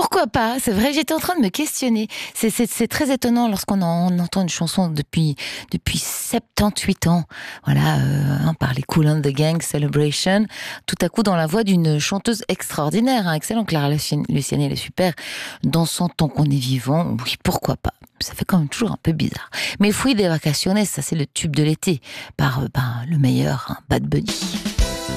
pourquoi pas? C'est vrai, j'étais en train de me questionner. C'est très étonnant lorsqu'on entend une chanson depuis 78 ans. Voilà, par les Kool and the Gang, Celebration. Tout à coup, dans la voix d'une chanteuse extraordinaire, excellente. Clara Luciani, elle est super. Dans son temps qu'on est vivant, oui, pourquoi pas? Ça fait quand même toujours un peu bizarre. Mais Fui de Vacaciones, ça c'est le tube de l'été, par le meilleur, Bad Bunny.